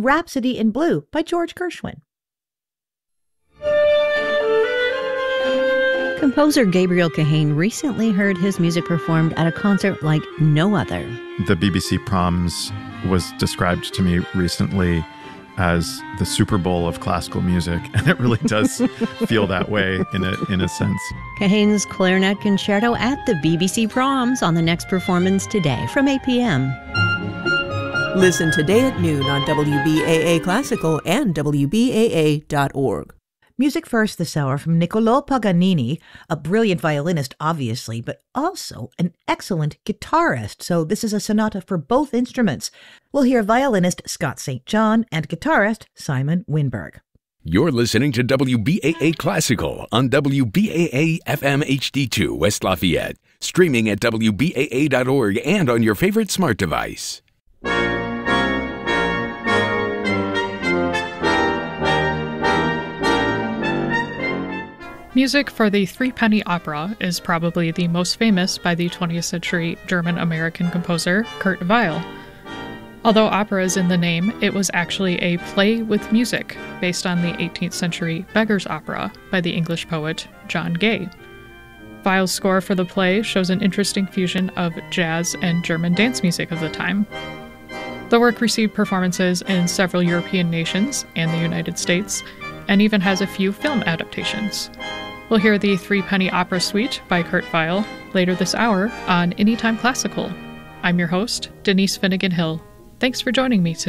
and Rhapsody in Blue by George Gershwin. Composer Gabriel Kahane recently heard his music performed at a concert like no other. The BBC Proms was described to me recently as the Super Bowl of classical music, and it really does feel that way in a sense. Kahane's clarinet concerto at the BBC Proms on the next performance today from 8 p.m. Listen today at noon on WBAA Classical and WBAA.org. Music first this hour from Niccolò Paganini, a brilliant violinist, obviously, but also an excellent guitarist. So this is a sonata for both instruments. We'll hear violinist Scott St. John and guitarist Simon Winberg. You're listening to WBAA Classical on WBAA FM HD2 West Lafayette, streaming at WBAA.org and on your favorite smart device. Music for the Threepenny Opera is probably the most famous by the 20th century German-American composer Kurt Weill. Although opera is in the name, it was actually a play with music based on the 18th century Beggar's Opera by the English poet John Gay. Weill's score for the play shows an interesting fusion of jazz and German dance music of the time. The work received performances in several European nations and the United States, and even has a few film adaptations. We'll hear the Threepenny Opera Suite by Kurt Weill later this hour on Anytime Classical. I'm your host, Denise Finnegan Hill. Thanks for joining me today.